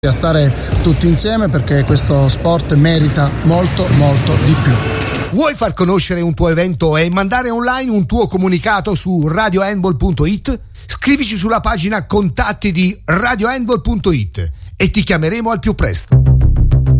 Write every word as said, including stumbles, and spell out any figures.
a stare tutti insieme perché questo sport merita molto molto di più. Vuoi far conoscere un tuo evento e mandare online un tuo comunicato su radio handball punto it? Scrivici sulla pagina contatti di radio handball punto it e ti chiameremo al più presto.